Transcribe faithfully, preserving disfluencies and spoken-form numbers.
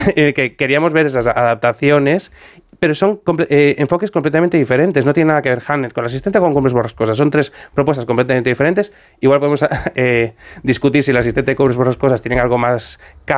eh, que queríamos ver esas adaptaciones, pero son comple eh, enfoques completamente diferentes. No tiene nada que ver Hamnet con el asistente o con Cumbres Borrascosas. Son tres propuestas completamente diferentes. Igual podemos eh, discutir si el asistente de Cumbres Borrascosas tiene algo más